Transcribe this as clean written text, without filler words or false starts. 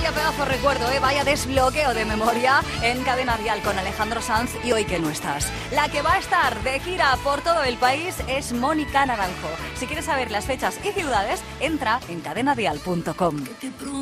Vaya pedazo recuerdo, vaya desbloqueo de memoria en Cadena Dial con Alejandro Sanz y Hoy que no estás. La que va a estar de gira por todo el país es Mónica Naranjo. Si quieres saber las fechas y ciudades, entra en cadenadial.com.